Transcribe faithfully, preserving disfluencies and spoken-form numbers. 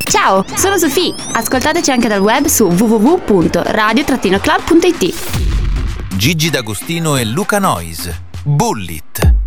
Ciao, sono Sofì. Ascoltateci anche dal web su w w w punto radio club punto i t. Gigi D'Agostino e Luca Noyes. Bullet.